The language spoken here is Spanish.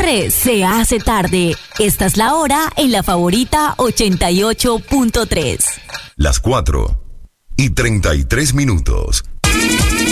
cierre se hace tarde. Esta es la hora en La Favorita 88.3. Las 4:33.